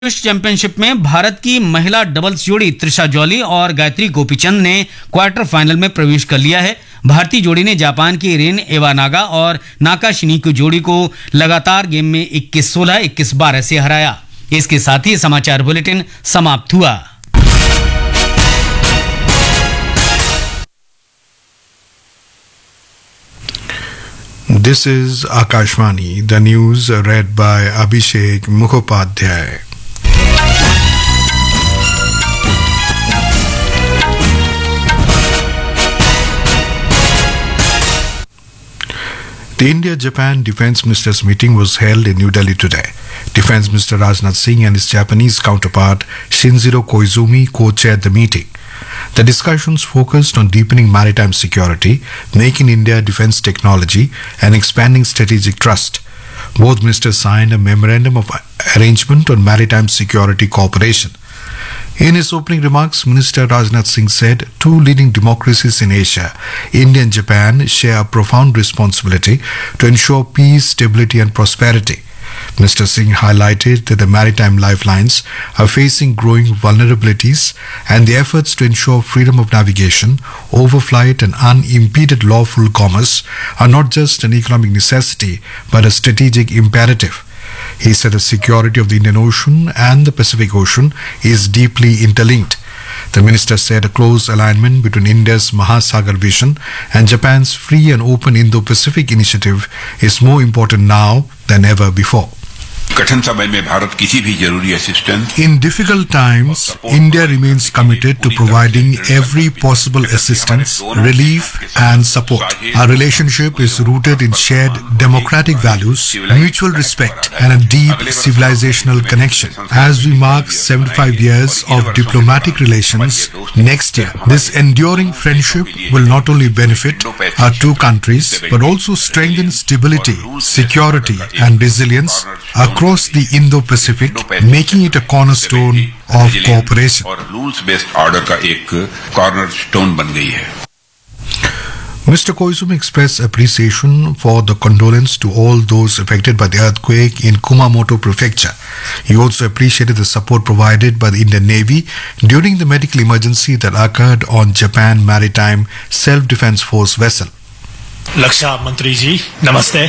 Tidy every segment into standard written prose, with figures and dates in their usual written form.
विश्व चैंपियनशिप में भारत की महिला डबल्स जोड़ी त्रिशा जॉली और गायत्री गोपीचंद ने क्वार्टर फाइनल में प्रवेश कर लिया है। भारतीय जोड़ी ने जापान की रेन एवानागा और नाकाशिनी की जोड़ी को लगातार गेम में 21-16, 21-12 से हराया। इसके साथ ही समाचार बुलेटिन समाप्त हुआ। This is Akashvani, the news read by Abhishek Mukhopadhyay. The India-Japan Defence Ministers meeting was held in New Delhi today. Defence Minister Rajnath Singh and his Japanese counterpart Shinjiro Koizumi co-chaired the meeting. The discussions focused on deepening maritime security, making India defence technology, and expanding strategic trust. Both ministers signed a memorandum of arrangement on maritime security cooperation. In his opening remarks, Minister Rajnath Singh said two leading democracies in Asia, India and Japan, share a profound responsibility to ensure peace, stability, and prosperity. Mr. Singh highlighted that the maritime lifelines are facing growing vulnerabilities and the efforts to ensure freedom of navigation, overflight and unimpeded lawful commerce are not just an economic necessity but a strategic imperative. He said the security of the Indian Ocean and the Pacific Ocean is deeply interlinked. The minister said a close alignment between India's Mahasagar vision and Japan's free and open Indo-Pacific initiative is more important now than ever before. In difficult times, India remains committed to providing every possible assistance, relief and support. Our relationship is rooted in shared democratic values, mutual respect and a deep civilizational connection. As we mark 75 years of diplomatic relations next year, this enduring friendship will not only benefit our two countries but also strengthen stability, security and resilience across the Indo-Pacific, making it a cornerstone of cooperation. Mr. Koizumi expressed appreciation for the condolence to all those affected by the earthquake in Kumamoto Prefecture. He also appreciated the support provided by the Indian Navy during the medical emergency that occurred on Japan Maritime Self-Defense Force vessel. Laksha Mantri ji, namaste.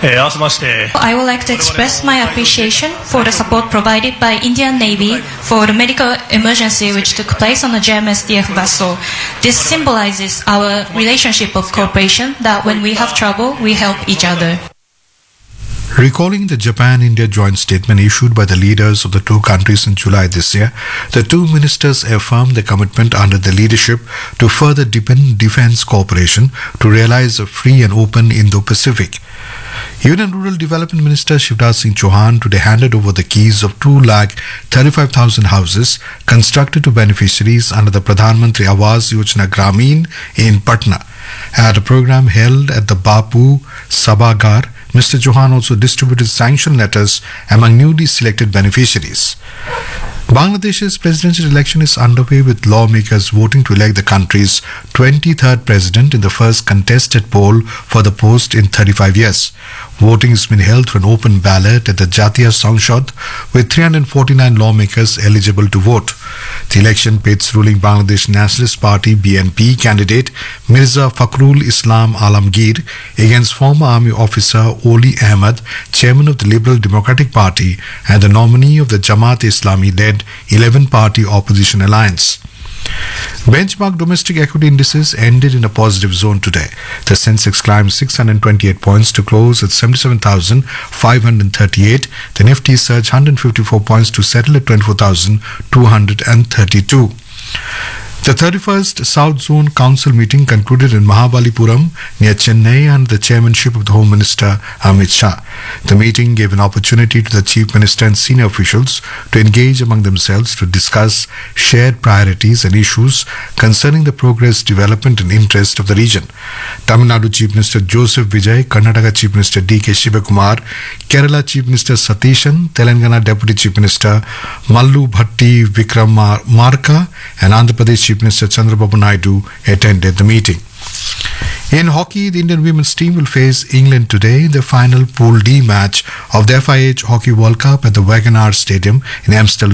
I would like to express my appreciation for the support provided by Indian Navy for the medical emergency which took place on the JMSDF vessel. This symbolizes our relationship of cooperation that when we have trouble, we help each other. Recalling the Japan-India joint statement issued by the leaders of the two countries in July this year, the two ministers affirmed their commitment under their leadership to further deepen defense cooperation to realize a free and open Indo-Pacific. Union Rural Development Minister Shivraj Singh Chauhan today handed over the keys of 235,000 houses constructed to beneficiaries under the Pradhan Mantri Awas Yojana Gramin in Patna. At a program held at the Bapu Sabhagar, Mr. Chauhan also distributed sanction letters among newly selected beneficiaries. Bangladesh's presidential election is underway with lawmakers voting to elect the country's 23rd president in the first contested poll for the post in 35 years. Voting has been held through an open ballot at the Jatiya Sanshad with 349 lawmakers eligible to vote. The election pits ruling Bangladesh Nationalist Party BNP candidate Mirza Fakhrul Islam Alamgir against former army officer Oli Ahmed, chairman of the Liberal Democratic Party and the nominee of the Jamaat-e-Islami-led 11-party opposition alliance. Benchmark domestic equity indices ended in a positive zone today. The Sensex climbed 628 points to close at 77,538. The Nifty surged 154 points to settle at 24,232. The 31st South Zone Council meeting concluded in Mahabalipuram near Chennai under the chairmanship of the Home Minister Amit Shah. The meeting gave an opportunity to the Chief Minister and senior officials to engage among themselves to discuss shared priorities and issues concerning the progress, development and interest of the region. Tamil Nadu Chief Minister Joseph Vijay, Karnataka Chief Minister D.K. Shivakumar, Kerala Chief Minister Satishan, Telangana Deputy Chief Minister Mallu Bhatti Vikramarka and Andhra Pradesh Chief Chief Minister Chandrababu Naidu attended the meeting. In hockey, the Indian women's team will face England today in the final Pool D match of the FIH Hockey World Cup at the Wagoner Stadium in Amstel.